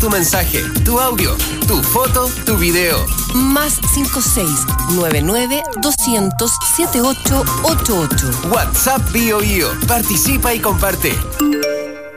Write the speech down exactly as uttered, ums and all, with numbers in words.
tu mensaje, tu audio, tu foto, tu video. Más cinco seis nueve nueve doscientos setenta y ocho ochenta y ocho. WhatsApp Bio Bio. Participa y comparte.